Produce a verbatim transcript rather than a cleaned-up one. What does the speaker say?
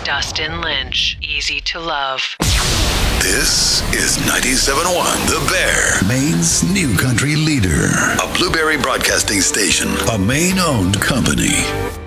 Dustin Lynch, Easy to Love. This is ninety-seven point one The Bear, Maine's new country leader. A Blueberry Broadcasting Station, a Maine-owned company.